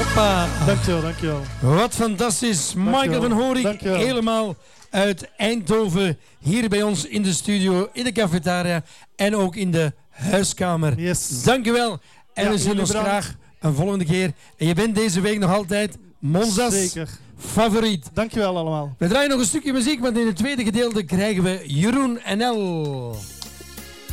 Hoppa. Dankjewel. Wat fantastisch. Michael van Horik, helemaal uit Eindhoven. Hier bij ons in de studio, in de cafetaria en ook in de huiskamer. Yes. Dankjewel. En we zien ons graag een volgende keer. En je bent deze week nog altijd Monza's favoriet. Dankjewel allemaal. We draaien nog een stukje muziek, want in het tweede gedeelte krijgen we Jeroen NL.